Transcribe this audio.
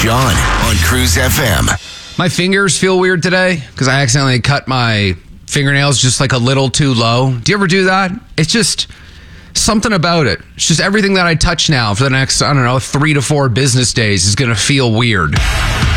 John on Cruise FM. My fingers feel weird today because I accidentally cut my fingernails just like a little too low. Do you ever do that? It's just something about it. It's just everything that I touch now for the next, 3 to 4 business days is going to feel weird.